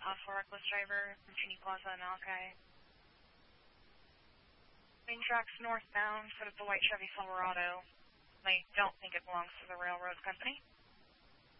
possible reckless driver from Cheney Plaza and Malachi. Main tracks northbound, set up the white Chevy Silverado. I don't think it belongs to the railroad company.